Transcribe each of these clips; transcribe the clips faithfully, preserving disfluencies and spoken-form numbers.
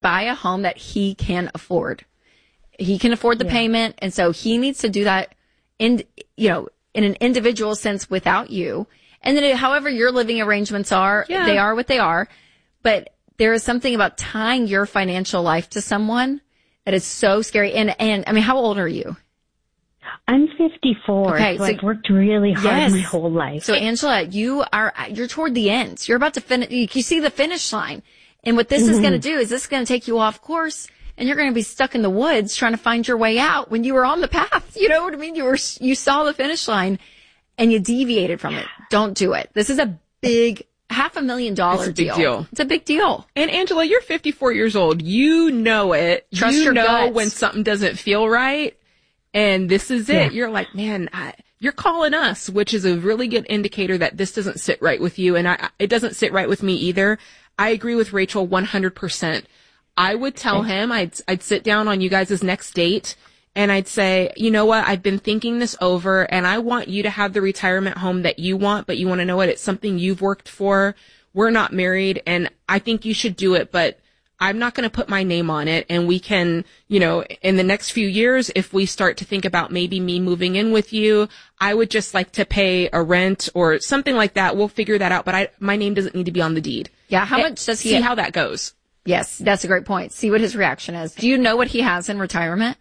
buy a home that he can afford. He can afford the yeah. payment. And so he needs to do that in, you know, in an individual sense without you. And then however your living arrangements are, yeah. they are what they are. But there is something about tying your financial life to someone that is so scary. And, and I mean, how old are you? I'm fifty-four, okay, so, so I've worked really hard yes. my whole life. So, Angela, you are, you're toward the end. You're about to finish, you see the finish line. And what this mm-hmm. is going to do is this is going to take you off course, and you're going to be stuck in the woods trying to find your way out when you were on the path. You know what I mean? You were, you saw the finish line and you deviated from it. Don't do it. This is a big, half a million dollar it's a big deal. deal. It's a big deal. And Angela, you're fifty-four years old. You know it. Trust you your know guts. when something doesn't feel right. And this is it. Yeah. You're like, man, I, you're calling us, which is a really good indicator that this doesn't sit right with you. And I, it doesn't sit right with me either. I agree with Rachel one hundred percent. I would tell him, I'd, I'd sit down on you guys' next date and I'd say, you know what? I've been thinking this over and I want you to have the retirement home that you want, but you want to know what? It's something you've worked for. We're not married and I think you should do it, but I'm not going to put my name on it. And we can, you know, in the next few years, if we start to think about maybe me moving in with you, I would just like to pay a rent or something like that. We'll figure that out. But I, my name doesn't need to be on the deed. Yeah. How and much does he see have? how that goes? Yes, that's a great point. See what his reaction is. Do you know what he has in retirement?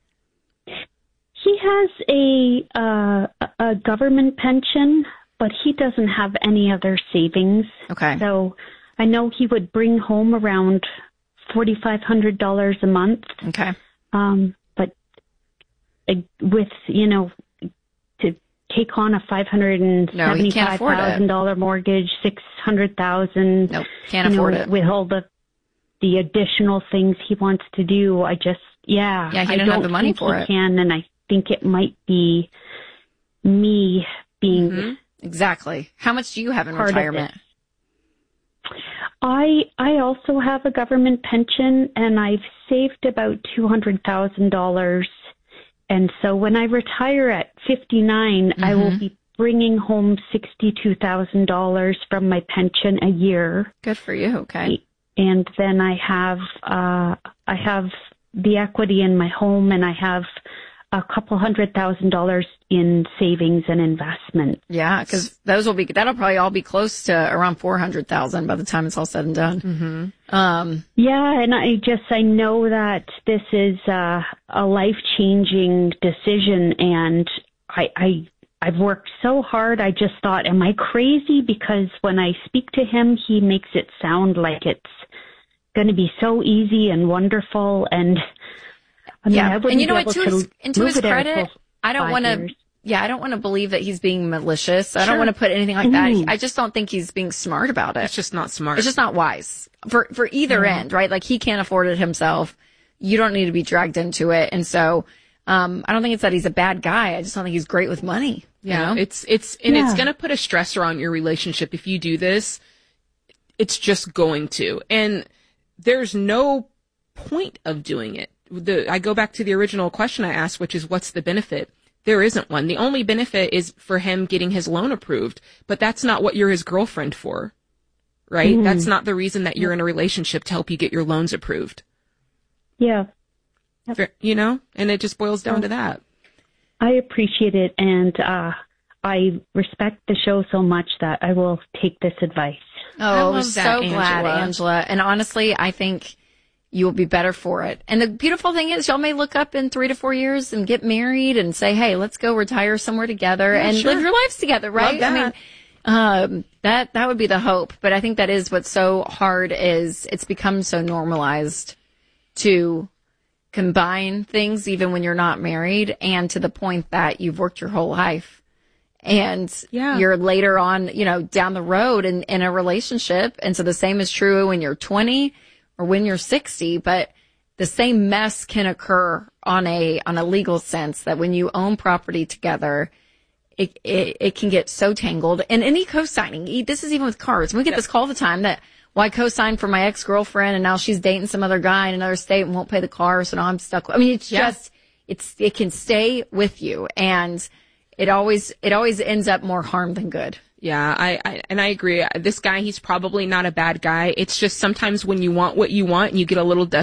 He has a uh, a government pension, but he doesn't have any other savings. Okay. So I know he would bring home around forty-five hundred dollars a month. Okay. Um, but uh, with, you know, to take on a five hundred seventy-five thousand dollars no, mortgage, six hundred thousand dollars. Nope, can't afford know, it. With all the the additional things he wants to do, I just, yeah. Yeah, he I don't don't have the money think for he it. can, and I think it might be me being mm-hmm. Exactly. How much do you have in part retirement? Of it. I I also have a government pension, and I've saved about two hundred thousand dollars. And so when I retire at fifty-nine, mm-hmm. I will be bringing home sixty-two thousand dollars from my pension a year. Good for you. Okay. And then I have uh, I have the equity in my home, and I have a couple hundred thousand dollars in savings and investment. Yeah, because those will be that'll probably all be close to around four hundred thousand by the time it's all said and done. Mm-hmm. Um, yeah, and I just I know that this is uh, a life changing decision, and I, I I've worked so hard. I just thought, am I crazy? Because when I speak to him, he makes it sound like it's going to be so easy and wonderful, and I mean, yeah, I and you know what? To, to his, and to his credit, I don't want to. Years. Yeah, I don't want to believe that he's being malicious. I sure. don't want to put anything like mm. that. I just don't think he's being smart about it. It's just not smart. It's just not wise for for either mm. end, right? Like he can't afford it himself. You don't need to be dragged into it, and so um I don't think it's that he's a bad guy. I just don't think he's great with money. Yeah, you know? it's it's and yeah. it's going to put a stressor on your relationship if you do this. It's just going to, and there's no point of doing it. The, I go back to the original question I asked, which is what's the benefit? There isn't one. The only benefit is for him getting his loan approved, but that's not what you're his girlfriend for, right? Mm. That's not the reason that you're in a relationship, to help you get your loans approved. Yeah. Yep. You know, and it just boils down well, to that. I appreciate it, and uh, I respect the show so much that I will take this advice. Oh, I'm so that, glad, Angela. Angela. And honestly, I think you will be better for it. And the beautiful thing is, y'all may look up in three to four years and get married and say, hey, let's go retire somewhere together yeah, and sure. live your lives together, right? Love that. I mean, um, that, that would be the hope. But I think that is what's so hard is it's become so normalized to combine things even when you're not married, and to the point that you've worked your whole life. And yeah. you're later on, you know, down the road in, in a relationship. And so the same is true when you're twenty or when you're sixty, but the same mess can occur on a, on a legal sense, that when you own property together, it, it, it can get so tangled. And any co-signing, this is even with cars. We get this call all the time that, well, I co-signed for my ex-girlfriend and now she's dating some other guy in another state and won't pay the car. So now I'm stuck. I mean, it's yeah. just, it's, it can stay with you. And it always, it always ends up more harm than good. Yeah, I, I and I agree. This guy, he's probably not a bad guy. It's just sometimes when you want what you want and you get a little